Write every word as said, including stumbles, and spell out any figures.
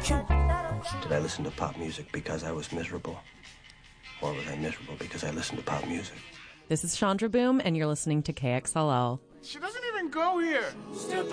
you? Did I listen to pop music because I was miserable? Or was I miserable because I listened to pop music? This is Chandra Boom, and you're listening to K X L L. She doesn't even go here. Stupid